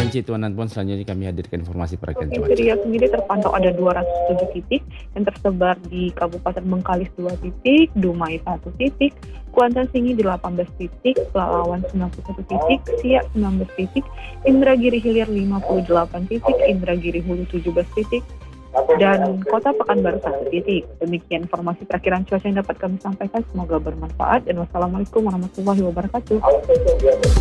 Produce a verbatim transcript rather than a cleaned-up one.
Provinsi Tuanan Pon selanjutnya kami hadirkan informasi perakiraan cuaca. Provinsi Riau sendiri terpantau ada dua ratus tujuh titik yang tersebar di Kabupaten Bengkalis dua titik, Dumai satu titik, Kuantan Singi delapan belas titik, Pelalawan sembilan puluh satu titik, Siak sembilan belas titik, Indragiri Hilir lima puluh delapan titik, Indragiri Hulu tujuh belas titik, dan Kota Pekanbaru satu titik. Demikian informasi perakiraan cuaca yang dapat kami sampaikan. Semoga bermanfaat dan wassalamualaikum warahmatullahi wabarakatuh.